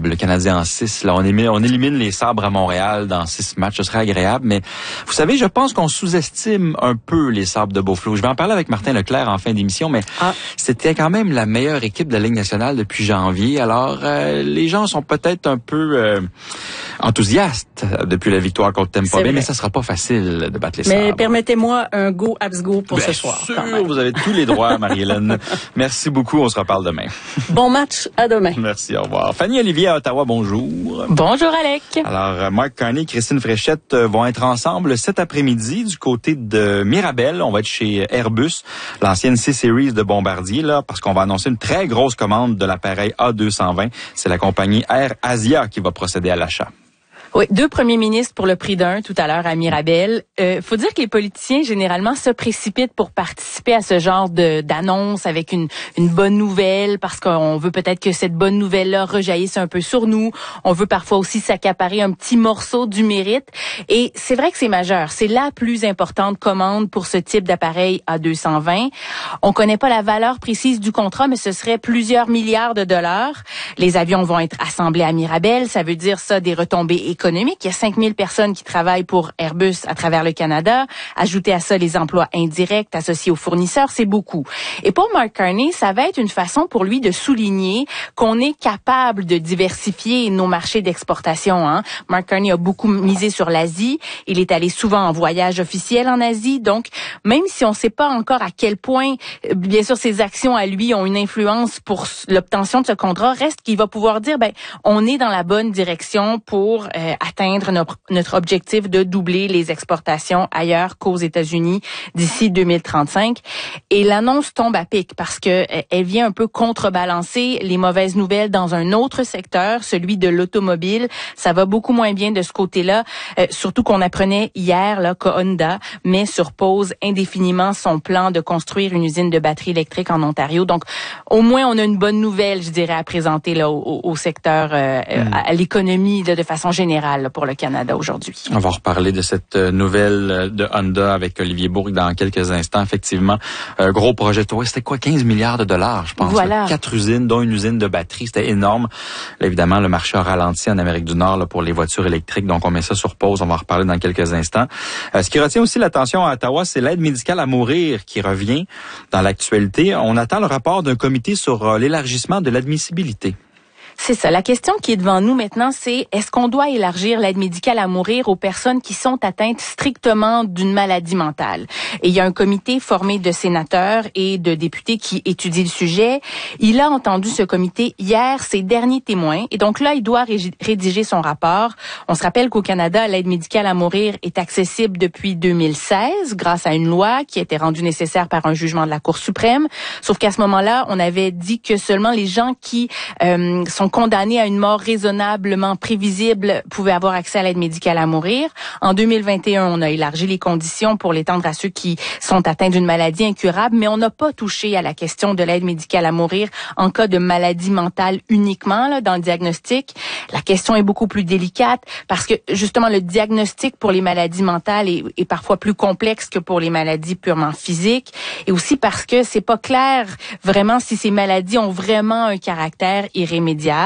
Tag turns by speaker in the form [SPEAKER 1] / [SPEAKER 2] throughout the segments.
[SPEAKER 1] agréable. Le Canadien en 6, là, on élimine les Sabres à Montréal dans 6 matchs. Ce serait agréable, mais vous savez, je pense qu'on sous-estime un peu les Sabres de Beaufort. Je vais en parler avec Martin Leclerc en fin d'émission, mais c'était quand même la meilleure équipe de la Ligue nationale depuis janvier. Alors, les gens sont peut-être un peu enthousiastes depuis la victoire contre Tampa Bay, mais ça sera pas facile de battre les Sabres.
[SPEAKER 2] Mais permettez-moi un go Habsbourg pour ce soir.
[SPEAKER 1] Bien sûr, vous avez tous les droits, Marie-Hélène. Merci beaucoup, on se reparle demain.
[SPEAKER 2] Bon match, à demain.
[SPEAKER 1] Merci, au revoir. Fanny Olivier à Ottawa, bonjour.
[SPEAKER 3] Bonjour Alec.
[SPEAKER 1] Alors, Marc Carney et Christine Fréchette vont être ensemble cet après-midi du côté de Mirabel. On va être chez Airbus, l'ancienne C-Series de Bombardier, là, parce qu'on va annoncer une très grosse commande de l'appareil A220. C'est la compagnie Air Asia qui va procéder à l'achat.
[SPEAKER 3] Oui, 2 premiers ministres pour le prix d'un tout à l'heure à Mirabel. Faut dire que les politiciens généralement se précipitent pour participer à ce genre d'annonce avec une bonne nouvelle parce qu'on veut peut-être que cette bonne nouvelle-là rejaillisse un peu sur nous. On veut parfois aussi s'accaparer un petit morceau du mérite. Et c'est vrai que c'est majeur. C'est la plus importante commande pour ce type d'appareil A220. On connaît pas la valeur précise du contrat, mais ce serait plusieurs milliards de dollars. Les avions vont être assemblés à Mirabel. Ça veut dire ça, des retombées économiques. Il y a 5000 personnes qui travaillent pour Airbus à travers le Canada. Ajouter à ça les emplois indirects associés aux fournisseurs, c'est beaucoup. Et pour Mark Carney, ça va être une façon pour lui de souligner qu'on est capable de diversifier nos marchés d'exportation. Mark Carney a beaucoup misé sur l'Asie. Il est allé souvent en voyage officiel en Asie. Donc, même si on ne sait pas encore à quel point, bien sûr, ses actions à lui ont une influence pour l'obtention de ce contrat, reste qu'il va pouvoir dire, on est dans la bonne direction pour atteindre notre objectif de doubler les exportations ailleurs qu'aux États-Unis d'ici 2035. Et l'annonce tombe à pic parce que elle vient un peu contrebalancer les mauvaises nouvelles dans un autre secteur, celui de l'automobile. Ça va beaucoup moins bien de ce côté-là, surtout qu'on apprenait hier là que Honda met sur pause indéfiniment son plan de construire une usine de batteries électriques en Ontario. Donc, au moins, on a une bonne nouvelle, je dirais, à présenter là au secteur, à l'économie de façon générale pour le Canada aujourd'hui.
[SPEAKER 1] On va reparler de cette nouvelle de Honda avec Olivier Bourque dans quelques instants. Effectivement, gros projet. C'était quoi, 15 milliards de dollars, je pense.
[SPEAKER 3] Voilà.
[SPEAKER 1] 4 usines, dont une usine de batterie. C'était énorme. Là, évidemment, le marché a ralenti en Amérique du Nord là, pour les voitures électriques. Donc, on met ça sur pause. On va en reparler dans quelques instants. Ce qui retient aussi l'attention à Ottawa, c'est l'aide médicale à mourir qui revient dans l'actualité. On attend le rapport d'un comité sur l'élargissement de l'admissibilité.
[SPEAKER 3] C'est ça. La question qui est devant nous maintenant, c'est est-ce qu'on doit élargir l'aide médicale à mourir aux personnes qui sont atteintes strictement d'une maladie mentale? Et il y a un comité formé de sénateurs et de députés qui étudie le sujet. Il a entendu ce comité hier, ses derniers témoins. Et donc là, il doit rédiger son rapport. On se rappelle qu'au Canada, l'aide médicale à mourir est accessible depuis 2016 grâce à une loi qui a été rendue nécessaire par un jugement de la Cour suprême. Sauf qu'à ce moment-là, on avait dit que seulement les gens qui sont condamnés à une mort raisonnablement prévisible pouvaient avoir accès à l'aide médicale à mourir. En 2021, on a élargi les conditions pour l'étendre à ceux qui sont atteints d'une maladie incurable, mais on n'a pas touché à la question de l'aide médicale à mourir en cas de maladie mentale uniquement là, dans le diagnostic. La question est beaucoup plus délicate parce que justement le diagnostic pour les maladies mentales est parfois plus complexe que pour les maladies purement physiques, et aussi parce que c'est pas clair vraiment si ces maladies ont vraiment un caractère irrémédiable.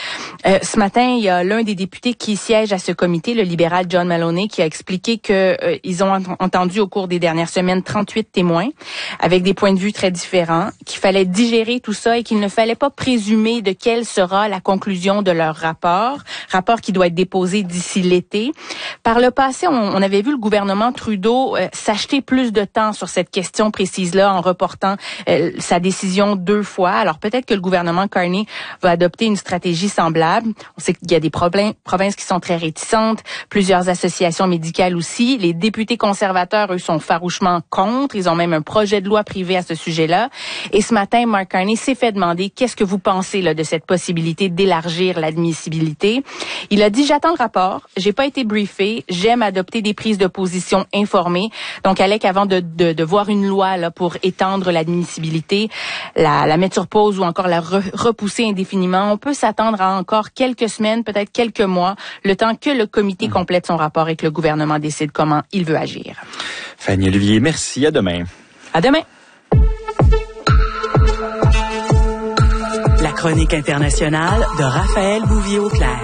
[SPEAKER 3] Ce matin, il y a l'un des députés qui siège à ce comité, le libéral John Maloney, qui a expliqué que ils ont entendu au cours des dernières semaines 38 témoins avec des points de vue très différents, qu'il fallait digérer tout ça et qu'il ne fallait pas présumer de quelle sera la conclusion de leur rapport qui doit être déposé d'ici l'été. Par le passé, on avait vu le gouvernement Trudeau s'acheter plus de temps sur cette question précise-là en reportant sa décision 2 fois. Alors peut-être que le gouvernement Carney va adopter une stratégie semblable. On sait qu'il y a des provinces qui sont très réticentes, plusieurs associations médicales aussi. Les députés conservateurs, eux, sont farouchement contre. Ils ont même un projet de loi privé à ce sujet-là. Et ce matin, Mark Carney s'est fait demander qu'est-ce que vous pensez là de cette possibilité d'élargir l'admissibilité. Il a dit, j'attends le rapport, j'ai pas été briefé, j'aime adopter des prises de position informées. Donc, Alec, avant de voir une loi là pour étendre l'admissibilité, la mettre sur pause ou encore la repousser indéfiniment, on peut s'attendre à encore quelques semaines, peut-être quelques mois, le temps que le comité complète son rapport et que le gouvernement décide comment il veut agir.
[SPEAKER 1] Fanny Olivier, merci. À demain.
[SPEAKER 3] À demain.
[SPEAKER 4] chronique internationale de Raphaël Bouvier-Auclair.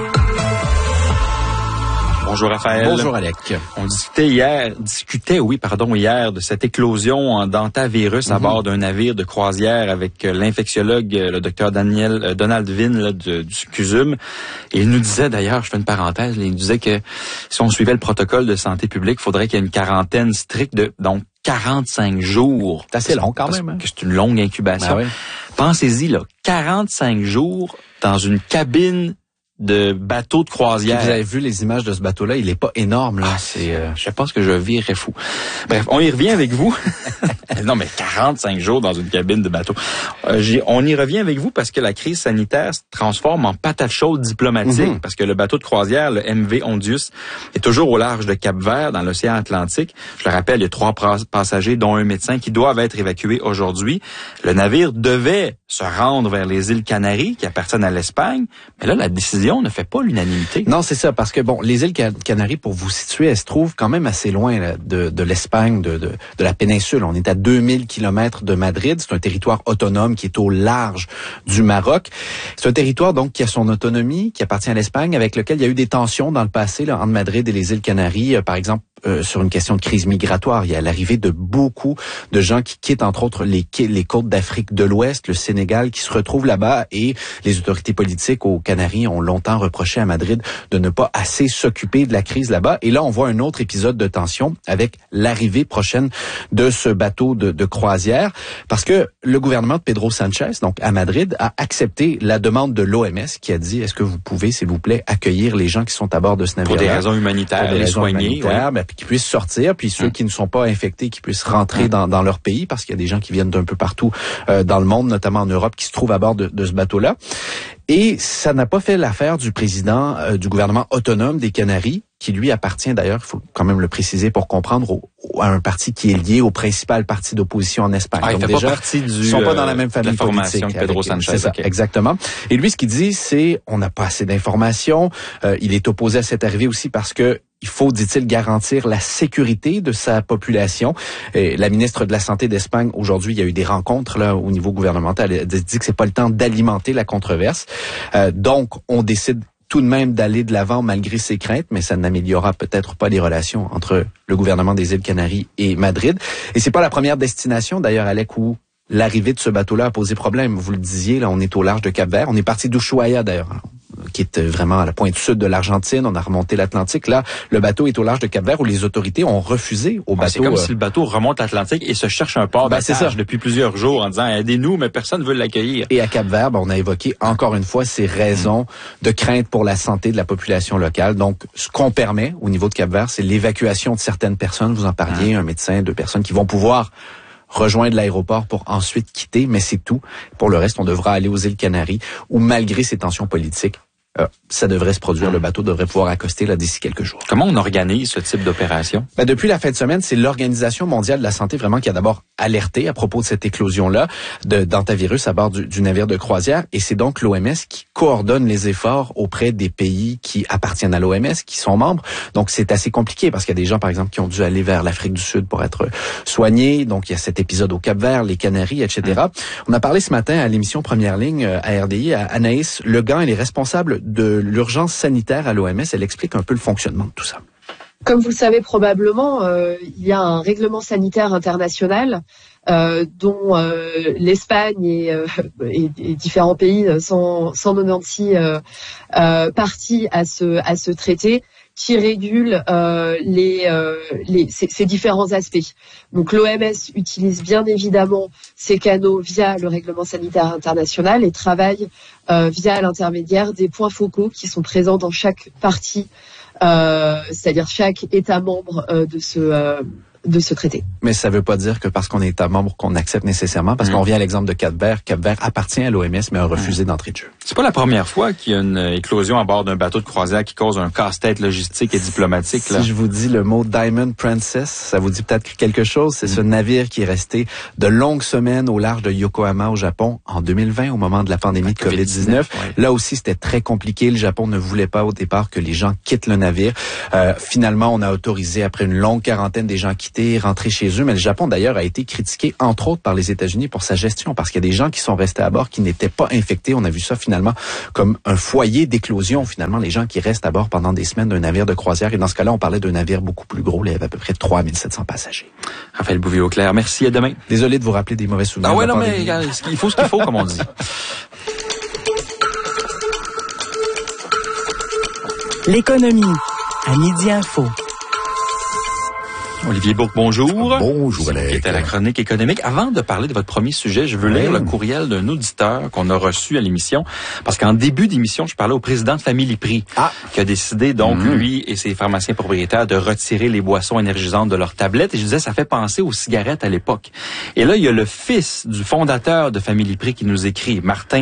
[SPEAKER 1] Bonjour Raphaël.
[SPEAKER 5] Bonjour Alec.
[SPEAKER 1] On discutait hier de cette éclosion en d'hantavirus à bord d'un navire de croisière avec l'infectiologue, le docteur Donald Vin du CUSUM. Et il nous disait d'ailleurs, je fais une parenthèse, il nous disait que si on suivait le protocole de santé publique, il faudrait qu'il y ait une quarantaine stricte de 45 jours.
[SPEAKER 5] C'est assez long quand même.
[SPEAKER 1] Hein? C'est une longue incubation.
[SPEAKER 5] Ben oui.
[SPEAKER 1] Pensez-y, 45 jours dans une cabine de bateau de croisière.
[SPEAKER 5] Vous avez vu les images de ce bateau-là, il est pas énorme, là.
[SPEAKER 1] Je pense que je virerais fou. Bref, on y revient avec vous. Non, mais 45 jours dans une cabine de bateau. On y revient avec vous parce que la crise sanitaire se transforme en patate chaude diplomatique. Parce que le bateau de croisière, le MV Ondius, est toujours au large de Cap-Vert, dans l'océan Atlantique. Je le rappelle, il y a 3 passagers, dont un médecin, qui doivent être évacués aujourd'hui. Le navire devait se rendre vers les îles Canaries, qui appartiennent à l'Espagne. Mais là, la décision ne fait pas l'unanimité.
[SPEAKER 5] Non, c'est ça, parce que les îles Canaries, pour vous situer, elles se trouvent quand même assez loin là, de l'Espagne, de la péninsule. On est à 2000 kilomètres de Madrid. C'est un territoire autonome qui est au large du Maroc. C'est un territoire donc qui a son autonomie, qui appartient à l'Espagne, avec lequel il y a eu des tensions dans le passé là, entre Madrid et les îles Canaries. Par exemple, sur une question de crise migratoire, il y a l'arrivée de beaucoup de gens qui quittent entre autres les côtes d'Afrique de l'Ouest, le Sénégal, qui se retrouvent là-bas, et les autorités politiques aux Canaries ont longtemps reproché à Madrid de ne pas assez s'occuper de la crise là-bas. Et là, on voit un autre épisode de tension avec l'arrivée prochaine de ce bateau de croisière, parce que le gouvernement de Pedro Sanchez, donc à Madrid, a accepté la demande de l'OMS qui a dit, est-ce que vous pouvez, s'il vous plaît, accueillir les gens qui sont à bord de ce navire-là?
[SPEAKER 1] Pour des raisons humanitaires, les soigner.
[SPEAKER 5] Puis qui puissent sortir, puis ceux qui ne sont pas infectés, qui puissent rentrer dans leur pays, parce qu'il y a des gens qui viennent d'un peu partout dans le monde, notamment en Europe, qui se trouvent à bord de ce bateau-là. Et ça n'a pas fait l'affaire du président du gouvernement autonome des Canaries, qui lui appartient d'ailleurs, il faut quand même le préciser pour comprendre, à un parti qui est lié au principal parti d'opposition en Espagne.
[SPEAKER 1] Donc
[SPEAKER 5] déjà,
[SPEAKER 1] pas partie
[SPEAKER 5] ils sont pas dans la même famille politique.
[SPEAKER 1] Pedro Sanchez.
[SPEAKER 5] C'est ça, exactement. Et lui, ce qu'il dit, c'est on n'a pas assez d'informations. Il est opposé à cette arrivée aussi parce que il faut, dit-il, garantir la sécurité de sa population. Et la ministre de la Santé d'Espagne, aujourd'hui, il y a eu des rencontres là au niveau gouvernemental. Elle dit que c'est pas le temps d'alimenter la controverse. Donc, on décide tout de même d'aller de l'avant malgré ses craintes, mais ça n'améliorera peut-être pas les relations entre le gouvernement des îles Canaries et Madrid. Et c'est pas la première destination, d'ailleurs, Alec, où l'arrivée de ce bateau-là a posé problème. Vous le disiez, là, on est au large de Cap-Vert. On est parti d'Ushuaia, d'ailleurs, qui est vraiment à la pointe sud de l'Argentine. On a remonté l'Atlantique. Là, le bateau est au large de Cap-Vert où les autorités ont refusé au bateau.
[SPEAKER 1] C'est comme si le bateau remonte l'Atlantique et se cherche un port d'attache depuis plusieurs jours en disant « Aidez-nous », mais personne ne veut l'accueillir.
[SPEAKER 5] Et à Cap-Vert, on a évoqué encore une fois ces raisons de crainte pour la santé de la population locale. Donc, ce qu'on permet au niveau de Cap-Vert, c'est l'évacuation de certaines personnes. Vous en parliez, un médecin, 2 personnes qui vont pouvoir rejoindre l'aéroport pour ensuite quitter, mais c'est tout. Pour le reste, on devra aller aux îles Canaries où, malgré ces tensions politiques, ça devrait se produire. Le bateau devrait pouvoir accoster là d'ici quelques jours.
[SPEAKER 1] Comment on organise ce type d'opération?
[SPEAKER 5] Depuis la fin de semaine, c'est l'Organisation mondiale de la santé vraiment qui a d'abord alerté à propos de cette éclosion-là d'hantavirus à bord du navire de croisière. Et c'est donc l'OMS qui coordonne les efforts auprès des pays qui appartiennent à l'OMS, qui sont membres. Donc c'est assez compliqué parce qu'il y a des gens, par exemple, qui ont dû aller vers l'Afrique du Sud pour être soignés. Donc il y a cet épisode au Cap-Vert, les Canaries, etc. On a parlé ce matin à l'émission Première Ligne à RDI, à Anaïs Legan. Elle est responsable de l'urgence sanitaire à l'OMS. Elle explique un peu le fonctionnement de tout ça.
[SPEAKER 6] Comme vous le savez probablement, il y a un règlement sanitaire international dont l'Espagne et différents pays sont 196 parties à ce traité qui régule ces différents aspects. Donc l'OMS utilise bien évidemment ces canaux via le règlement sanitaire international et travaille via l'intermédiaire des points focaux qui sont présents dans chaque partie, c'est-à-dire chaque État membre de ce traité.
[SPEAKER 5] Mais ça ne veut pas dire que parce qu'on est État membre qu'on accepte nécessairement, parce qu'on vient à l'exemple de Cap-Vert. Cap-Vert appartient à l'OMS, mais a refusé d'entrée de jeu.
[SPEAKER 1] C'est pas la première fois qu'il y a une éclosion à bord d'un bateau de croisière qui cause un casse-tête logistique et diplomatique. Là.
[SPEAKER 5] Si je vous dis le mot Diamond Princess, ça vous dit peut-être quelque chose. C'est ce navire qui est resté de longues semaines au large de Yokohama au Japon en 2020, au moment de la pandémie de COVID-19. Ouais. Là aussi, c'était très compliqué. Le Japon ne voulait pas au départ que les gens quittent le navire. Finalement, on a autorisé, après une longue quarantaine, des gens quitter profiter, rentrer chez eux. Mais le Japon, d'ailleurs, a été critiqué, entre autres, par les États-Unis pour sa gestion, parce qu'il y a des gens qui sont restés à bord qui n'étaient pas infectés. On a vu ça, finalement, comme un foyer d'éclosion, finalement, les gens qui restent à bord pendant des semaines d'un navire de croisière. Et dans ce cas-là, on parlait d'un navire beaucoup plus gros. Il y avait à peu près 3700 passagers.
[SPEAKER 1] Raphaël Bouvier-Auclair, merci. À demain.
[SPEAKER 5] Désolé de vous rappeler des mauvais souvenirs.
[SPEAKER 1] Ah ouais, non, mais il faut ce qu'il faut, comme on dit.
[SPEAKER 4] L'économie à Midi Info.
[SPEAKER 1] Olivier Bourque, bonjour.
[SPEAKER 7] Bonjour, Alex.
[SPEAKER 1] Qui est à la chronique économique. Avant de parler de votre premier sujet, je veux lire le courriel d'un auditeur qu'on a reçu à l'émission. Parce qu'en début d'émission, je parlais au président de Family Prix, qui a décidé, donc, lui et ses pharmaciens propriétaires, de retirer les boissons énergisantes de leurs tablettes. Et je disais, ça fait penser aux cigarettes à l'époque. Et là, il y a le fils du fondateur de Family Prix qui nous écrit, Martin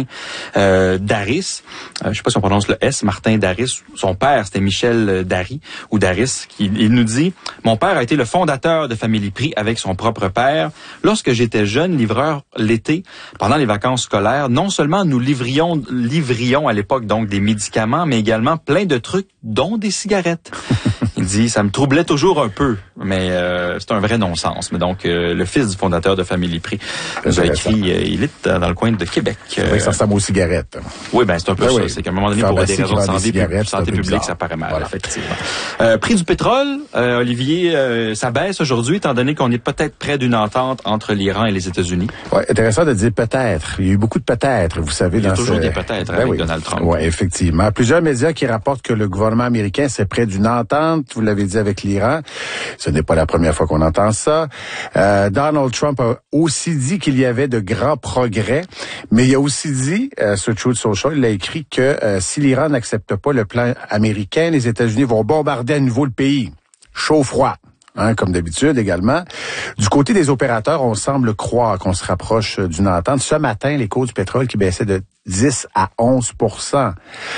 [SPEAKER 1] Daris. Je sais pas si on prononce le S, Martin Daris. Son père, c'était Michel Dari, ou Daris. Il nous dit, mon père a été le fondateur de Family Prix avec son propre père. Lorsque j'étais jeune livreur l'été, pendant les vacances scolaires, non seulement nous livrions à l'époque donc des médicaments, mais également plein de trucs, dont des cigarettes. Il dit, ça me troublait toujours un peu, mais c'est un vrai non-sens. Mais donc, le fils du fondateur de Family Prix nous a écrit, il est dans le coin de Québec.
[SPEAKER 7] Ça ressemble aux cigarettes.
[SPEAKER 1] Oui, ben c'est un peu ça. C'est qu'à un moment donné, pour des raisons de santé publique, ça paraît mal, effectivement. Prix du pétrole, Olivier, ça baisse aujourd'hui, étant donné qu'on est peut-être près d'une entente entre l'Iran et les États-Unis.
[SPEAKER 7] Oui, intéressant de dire peut-être. Il y a eu beaucoup de peut-être, vous savez.
[SPEAKER 1] Il y a toujours des peut-être avec Donald Trump.
[SPEAKER 7] Oui, effectivement. Plusieurs médias qui rapportent que le gouvernement américain serait près d'une entente, vous l'avez dit, avec l'Iran. Ce n'est pas la première fois qu'on entend ça. Donald Trump a aussi dit qu'il y avait de grands progrès, mais il a aussi dit, sur Truth Social, il a écrit que si l'Iran n'accepte pas le plan américain, les États-Unis vont bombarder à nouveau le pays. Chaud-froid. Comme d'habitude également. Du côté des opérateurs, on semble croire qu'on se rapproche d'une entente. Ce matin, les cours du pétrole qui baissaient de 10 à 11%. Ça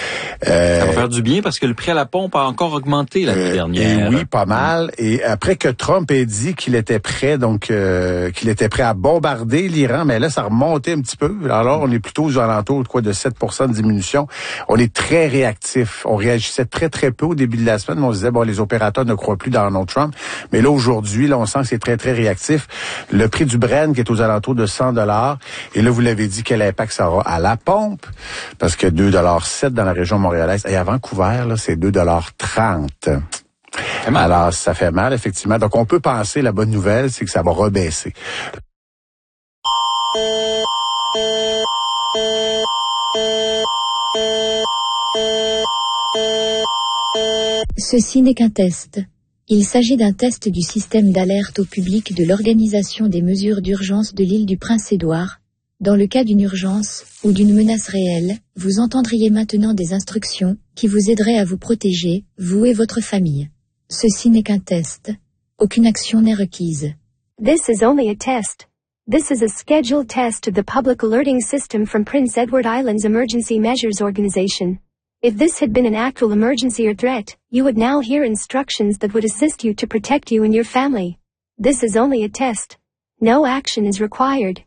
[SPEAKER 1] va faire du bien parce que le prix à la pompe a encore augmenté l'année dernière.
[SPEAKER 7] Et oui, pas mal. Et après que Trump ait dit qu'il était prêt, qu'il était prêt à bombarder l'Iran, mais là, ça remontait un petit peu. Alors, on est plutôt aux alentours de 7% de diminution. On est très réactif. On réagissait très, très peu au début de la semaine. On se disait, les opérateurs ne croient plus dans Donald Trump. Mais là, aujourd'hui, on sent que c'est très, très réactif. Le prix du Brent qui est aux alentours de $100. Et là, vous l'avez dit, quel impact ça aura à la pompe? Parce que 2,7 $ dans la région montréalaise. Et à Vancouver, là, c'est 2,30 $. Alors, ça fait mal, effectivement. Donc, on peut penser, la bonne nouvelle, c'est que ça va rebaisser.
[SPEAKER 8] Ceci n'est qu'un test. Il s'agit d'un test du système d'alerte au public de l'Organisation des mesures d'urgence de l'île du Prince-Édouard. Dans le cas d'une urgence ou d'une menace réelle, vous entendriez maintenant des instructions qui vous aideraient à vous protéger, vous et votre famille. Ceci n'est qu'un test. Aucune action n'est requise.
[SPEAKER 9] This is only a test. This is a scheduled test of the public alerting system from Prince Edward Island's Emergency Measures Organization. If this had been an actual emergency or threat, you would now hear instructions that would assist you to protect you and your family. This is only a test. No action is required.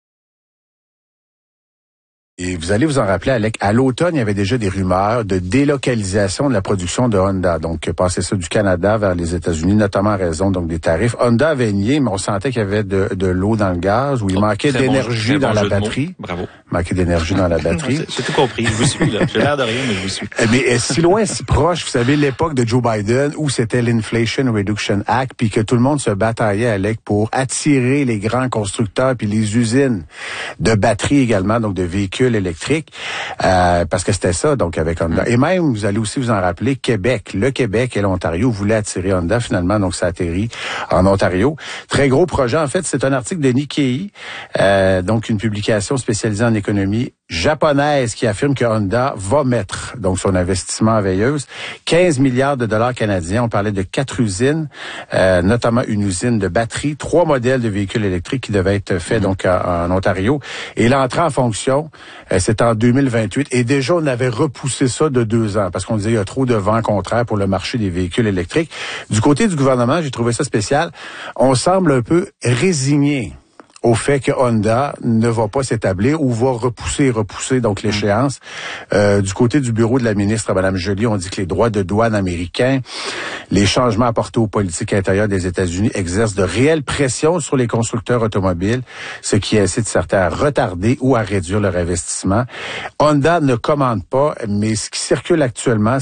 [SPEAKER 7] Et vous allez vous en rappeler, Alec, à l'automne, il y avait déjà des rumeurs de délocalisation de la production de Honda. Donc, passer ça du Canada vers les États-Unis, notamment en raison donc des tarifs. Honda avait nié, mais on sentait qu'il y avait de l'eau dans le gaz, où il manquait d'énergie dans la batterie.
[SPEAKER 1] Bravo.
[SPEAKER 7] Manquait d'énergie dans la batterie.
[SPEAKER 1] J'ai tout compris, je vous suis, là. J'ai l'air de rien, mais je vous suis.
[SPEAKER 7] Mais si loin, si proche, vous savez, l'époque de Joe Biden, où c'était l'Inflation Reduction Act, puis que tout le monde se bataillait, Alec, pour attirer les grands constructeurs, puis les usines de batteries également, donc de véhicules électriques, parce que c'était ça, donc, avec Honda. Et même, vous allez aussi vous en rappeler, le Québec et l'Ontario voulaient attirer Honda, finalement, donc ça atterrit en Ontario. Très gros projet, en fait, c'est un article de Nikkei, donc une publication spécialisée en économie japonaise qui affirme que Honda va mettre donc son investissement en veilleuse 15 milliards de dollars canadiens. On parlait de 4 usines, notamment une usine de batterie, 3 modèles de véhicules électriques qui devaient être faits donc en Ontario. Et l'entrée en fonction, c'est en 2028. Et déjà, on avait repoussé ça de 2 ans parce qu'on disait il y a trop de vent contraire pour le marché des véhicules électriques. Du côté du gouvernement, j'ai trouvé ça spécial. On semble un peu résigné au fait que Honda ne va pas s'établir ou va repousser donc l'échéance. Du côté du bureau de la ministre, Mme Joly, on dit que les droits de douane américains Les changements apportés aux politiques intérieures des États-Unis exercent de réelles pressions sur les constructeurs automobiles, ce qui incite certains à retarder ou à réduire leur investissement. Honda ne commande pas, mais ce qui circule actuellement,